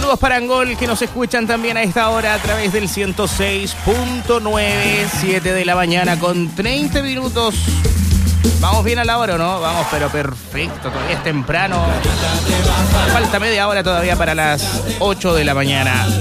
Saludos para Angol, que nos escuchan también a esta hora a través del 106.9, 7 de la mañana con 30 minutos. Vamos bien a la hora, ¿no? Vamos, pero perfecto, todavía es temprano. Falta media hora todavía para las 8 de la mañana.